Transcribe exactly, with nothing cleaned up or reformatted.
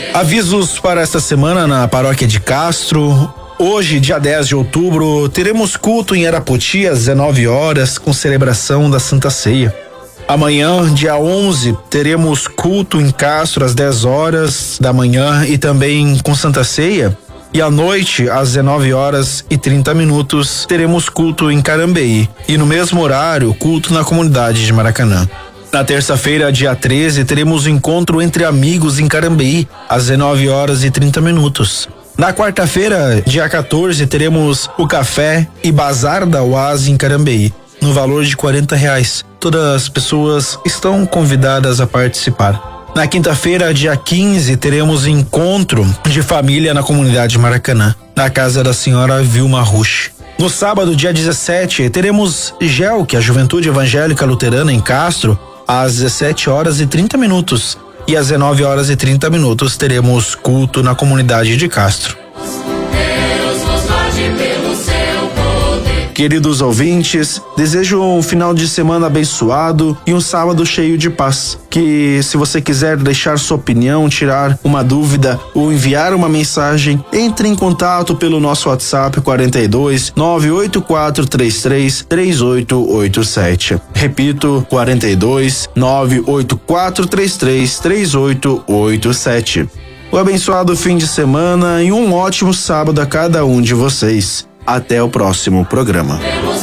Avisos para esta semana na paróquia de Castro. Hoje, dia dez de outubro, teremos culto em Arapoti às dezenove horas com celebração da Santa Ceia. Amanhã, dia onze, teremos culto em Castro às dez horas da manhã e também com Santa Ceia. E à noite, às dezenove horas e trinta minutos, teremos culto em Carambeí. E no mesmo horário, culto na comunidade de Maracanã. Na terça-feira, dia treze, teremos um encontro entre amigos em Carambeí, às dezenove horas e trinta minutos. Na quarta-feira, dia quatorze, teremos o café e bazar da Oase em Carambeí, no valor de quarenta reais. Todas as pessoas estão convidadas a participar. Na quinta-feira, dia quinze, teremos encontro de família na comunidade de Maracanã, na casa da senhora Vilma Rush. No sábado, dia dezessete, teremos G E L, que é a Juventude Evangélica Luterana em Castro, às dezessete horas e trinta minutos. E às dezenove horas e trinta minutos teremos culto na comunidade de Castro. Deus nos guarde pelo seu poder. Queridos ouvintes, desejo um final de semana abençoado e um sábado cheio de paz. Que se você quiser deixar sua opinião, tirar uma dúvida ou enviar uma mensagem, entre em contato pelo nosso WhatsApp quarenta e dois, nove oito quatro três três, três oito oito sete. Repito, quarenta e dois, nove oito quatro três três, três oito oito sete. Um abençoado fim de semana e um ótimo sábado a cada um de vocês. Até o próximo programa.